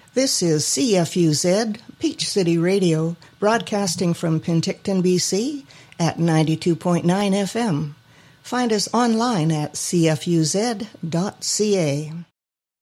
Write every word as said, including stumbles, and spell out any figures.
This is C F U Z, Peach City Radio, broadcasting from Penticton, B C at ninety-two point nine F M. Find us online at c f u z dot c a.